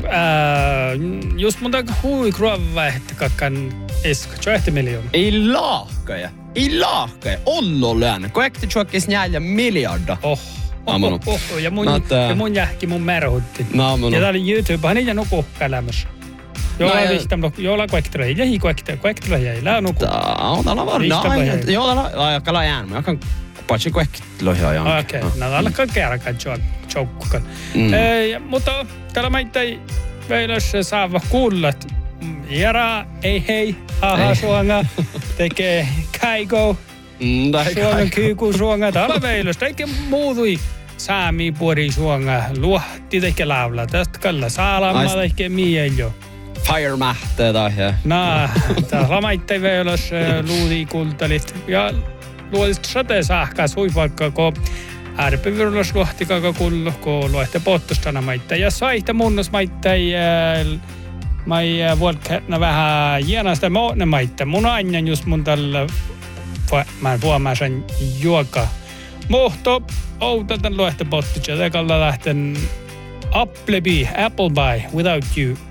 Just mun takia hui kruava, että kakkan esko. 20 miljoonaa. Ei lahkaja. Ollo lään. Koekti tjokkis 4 miljardia. Ja mun jähki mun märhutti. Ja tää oli YouTube. Hän ei nuku elämässä. Jolla koektra ei jähi koektra ei lää nuku. Täällä varmaan. Jolla kala jään. Mä kan patsi koektra jään. Okei. Täällä kan kerran joukkukan. Mutta täällä mä ei veilös saava kuullat. Jara ei hei. Aha suonga. Tekee kaiko. Suonga kyyku suonga. Täällä veilös. Eikä muutui. Saami puori suonga. Luohti tekee laulaa. Tästä kalla saalamma tekee mieli. Fire mähtee tai ja. Täällä maittain veilös luudi kultalit. Ja luodist sate sähkää suivalkkaa, kun ärpivirlos luohtikaka kullu, kun luohte pottustana maittain. Ja saihta munnos maittain. Mai vuolkäätnä vähän jäänästä mootne maittain. Mun aina just mun tällä mä vuomaisen juoka. Mohto, outaltan luohte pottustana. Tekalla lähten Apple Pie, Without You.